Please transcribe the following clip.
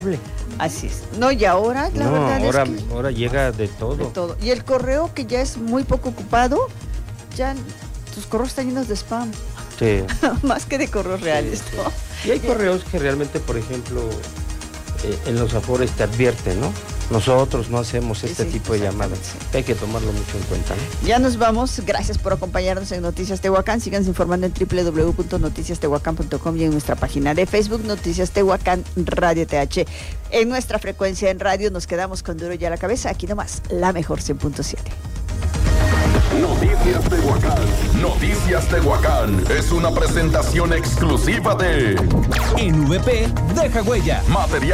Así es. No, y ahora, la No, verdad ahora, es que ahora llega de de todo. todo. Y el correo, que ya es muy poco ocupado, ya tus correos están llenos de spam, Sí. más que de correos reales, Sí. ¿no? Y hay correos que realmente, por ejemplo, en los afores te advierten, ¿no? Nosotros no hacemos este Sí, tipo de llamadas. exactamente, Hay que tomarlo mucho en cuenta, ¿no? Ya nos vamos. Gracias por acompañarnos en Noticias Tehuacán. Síganse informando en www.noticiastehuacán.com y en nuestra página de Facebook, Noticias Tehuacán Radio TH. En nuestra frecuencia en radio nos quedamos con Duro y a la Cabeza. Aquí nomás, la mejor 100.7. Noticias Tehuacán. Noticias Tehuacán es una presentación exclusiva de En VP, deja huella. Material